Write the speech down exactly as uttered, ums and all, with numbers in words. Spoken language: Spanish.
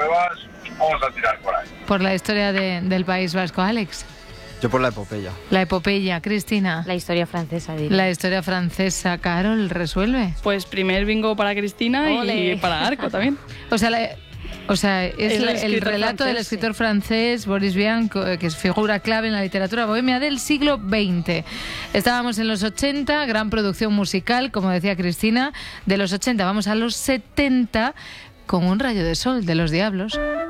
pruebas, vamos a tirar por ahí. Por la historia de, del País Vasco, Alex. Yo por la epopeya. La epopeya, Cristina. La historia francesa, diría. La historia francesa, Carol, resuelve. Pues primer bingo para Cristina Ole. y para Arco también. O sea, la, o sea es, Es el el, el escritor relato francés, del escritor francés Boris Vian, que es figura clave en la literatura bohemia del siglo veinte. Estábamos en los ochenta, gran producción musical, como decía Cristina. De los ochenta vamos a los setenta, con Un rayo de sol de Los Diablos.